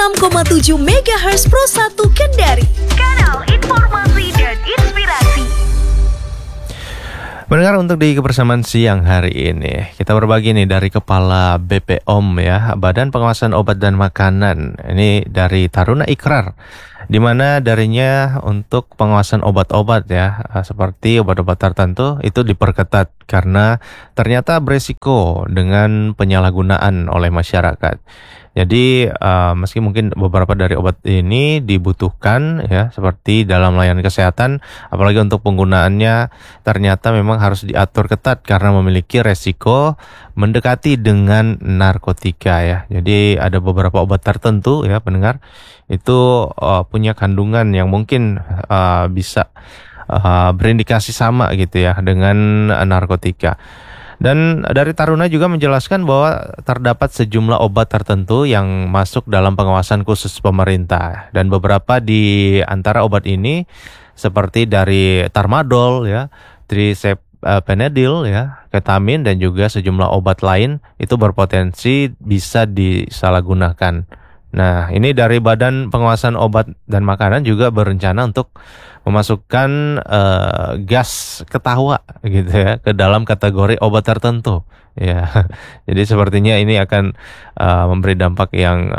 96,7 MHz Pro 1 Kendari. Kanal Informasi dan Inspirasi. Mendengar untuk di kebersamaan siang hari ini, kita berbagi nih dari Kepala BPOM ya, Badan Pengawasan Obat dan Makanan. Ini dari Taruna Ikrar, di mana darinya untuk pengawasan obat-obat ya, seperti obat-obat tertentu itu diperketat karena ternyata beresiko dengan penyalahgunaan oleh masyarakat. Jadi meski mungkin beberapa dari obat ini dibutuhkan ya seperti dalam layanan kesehatan, apalagi untuk penggunaannya ternyata memang harus diatur ketat karena memiliki resiko mendekati dengan narkotika ya. Jadi ada beberapa obat tertentu ya pendengar itu punya kandungan yang mungkin bisa berindikasi sama gitu ya dengan narkotika. Dan dari Taruna juga menjelaskan bahwa terdapat sejumlah obat tertentu yang masuk dalam pengawasan khusus pemerintah. Dan beberapa di antara obat ini seperti dari Tramadol ya, Trisephenidil ya, ketamin dan juga sejumlah obat lain itu berpotensi bisa disalahgunakan. Nah, ini dari Badan Pengawasan Obat dan Makanan juga berencana untuk memasukkan gas ketawa gitu ya ke dalam kategori obat tertentu ya. Jadi sepertinya ini akan memberi dampak yang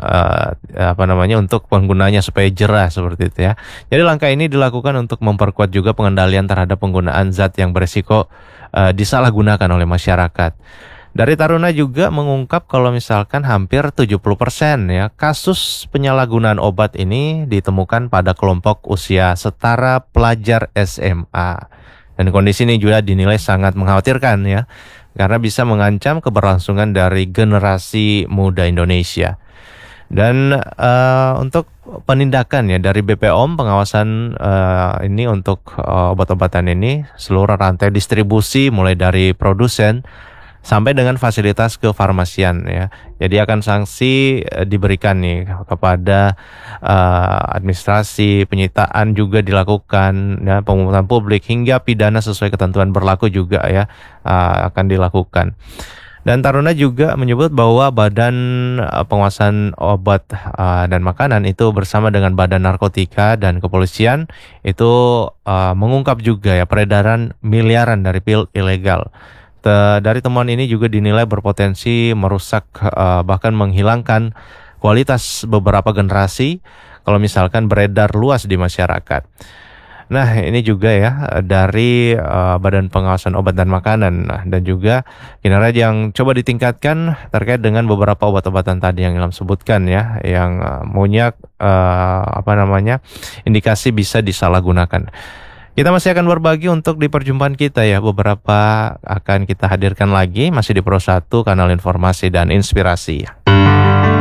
untuk penggunanya supaya jerah seperti itu ya. Jadi langkah ini dilakukan untuk memperkuat juga pengendalian terhadap penggunaan zat yang berisiko disalahgunakan oleh masyarakat. Dari Taruna juga mengungkap kalau misalkan hampir 70% ya kasus penyalahgunaan obat ini ditemukan pada kelompok usia setara pelajar SMA. Dan kondisi ini juga dinilai sangat mengkhawatirkan ya, karena bisa mengancam keberlangsungan dari generasi muda Indonesia. Dan untuk penindakan ya dari BPOM pengawasan ini untuk obat-obatan ini seluruh rantai distribusi mulai dari produsen sampai dengan fasilitas kefarmasian ya. Jadi akan sanksi diberikan nih kepada administrasi, penyitaan juga dilakukan ya, pengumuman publik hingga pidana sesuai ketentuan berlaku juga ya akan dilakukan. Dan Taruna juga menyebut bahwa Badan Pengawasan Obat dan Makanan itu bersama dengan Badan Narkotika dan Kepolisian itu mengungkap juga ya peredaran miliaran dari pil ilegal. Dari temuan ini juga dinilai berpotensi merusak bahkan menghilangkan kualitas beberapa generasi kalau misalkan beredar luas di masyarakat. Nah ini juga ya dari Badan Pengawasan Obat dan Makanan dan juga kinerja yang coba ditingkatkan terkait dengan beberapa obat-obatan tadi yang Ilham sebutkan ya, yang punya indikasi bisa disalahgunakan. Kita masih akan berbagi untuk di perjumpaan kita ya, beberapa akan kita hadirkan lagi masih di Pro 1 Kanal Informasi dan Inspirasi.